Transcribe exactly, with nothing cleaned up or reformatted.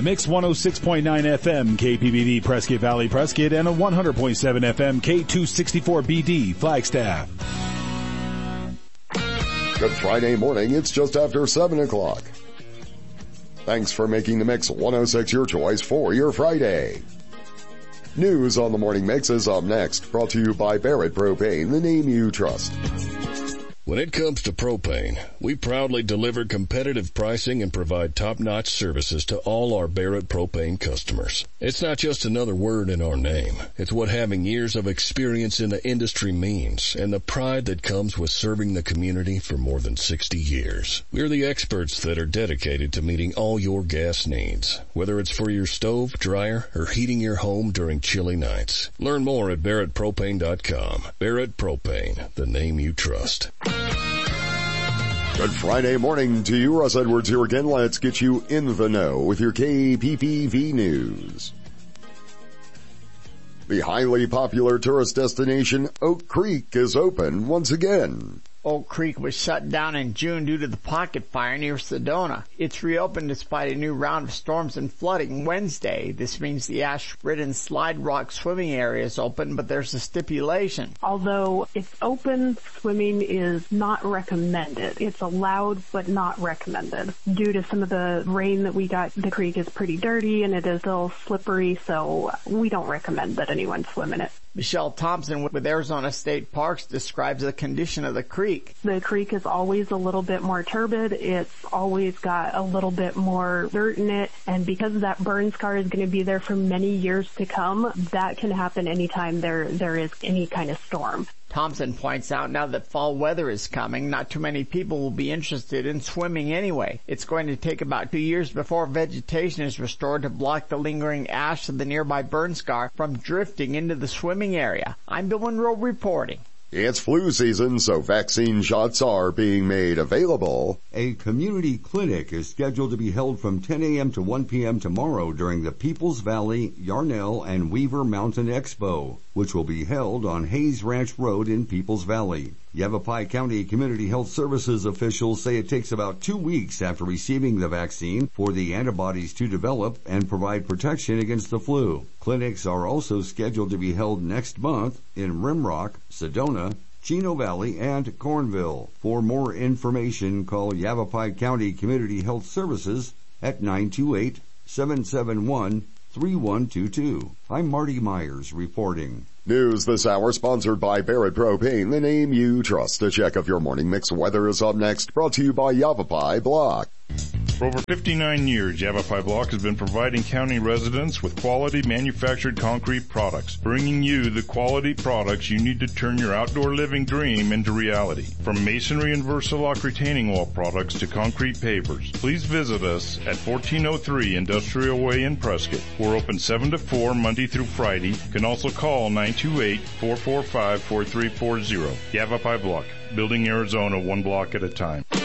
The Mix one oh six point nine F M K P B D Prescott Valley Prescott and a one hundred point seven F M K two sixty-four B D Flagstaff. Good Friday morning. It's just after seven o'clock. Thanks for making the Mix one oh six your choice for your Friday. News on the Morning Mix is up next, brought to you by Barrett Propane, the name you trust. When it comes to propane, we proudly deliver competitive pricing and provide top-notch services to all our Barrett Propane customers. It's not just another word in our name. It's what having years of experience in the industry means, and the pride that comes with serving the community for more than sixty years. We're the experts that are dedicated to meeting all your gas needs, whether it's for your stove, dryer, or heating your home during chilly nights. Learn more at Barrett Propane dot com. Barrett Propane, the name you trust. Good Friday morning to you. Russ Edwards here again. Let's get you in the know with your K P P V news. The highly popular tourist destination Oak Creek is open once again. Oak Creek was shut down in June due to the pocket fire near Sedona. It's reopened despite a new round of storms and flooding Wednesday. This means the ash-ridden Slide Rock swimming area is open, but there's a stipulation. Although it's open, swimming is not recommended. It's allowed, but not recommended. Due to some of the rain that we got, the creek is pretty dirty and it is still slippery, so we don't recommend that anyone swim in it. Michelle Thompson with Arizona State Parks describes the condition of the creek. The creek is always a little bit more turbid. It's always got a little bit more dirt in it. And because that burn scar is going to be there for many years to come, that can happen anytime there, there is any kind of storm. Thompson points out now that fall weather is coming, not too many people will be interested in swimming anyway. It's going to take about two years before vegetation is restored to block the lingering ash of the nearby burn scar from drifting into the swimming area. I'm Bill Monroe reporting. It's flu season, so vaccine shots are being made available. A community clinic is scheduled to be held from ten a.m. to one p.m. tomorrow during the Peoples Valley, Yarnell, and Weaver Mountain Expo, which will be held on Hayes Ranch Road in Peoples Valley. Yavapai County Community Health Services officials say it takes about two weeks after receiving the vaccine for the antibodies to develop and provide protection against the flu. Clinics are also scheduled to be held next month in Rimrock, Sedona, Chino Valley, and Cornville. For more information, call Yavapai County Community Health Services at nine two eight, seven seven one, three one two two. I'm Marty Myers reporting. News this hour sponsored by Barrett Propane, the name you trust. A check of your morning mix weather is up next, brought to you by Yavapai Block. For over fifty-nine years, Yavapai Block has been providing county residents with quality manufactured concrete products, bringing you the quality products you need to turn your outdoor living dream into reality. From masonry and Versalock retaining wall products to concrete pavers, please visit us at fourteen oh three Industrial Way in Prescott. We're open seven to four Monday through Friday. You can also call nine two eight, four four five, four three four zero. Yavapai Block, building Arizona one block at a time.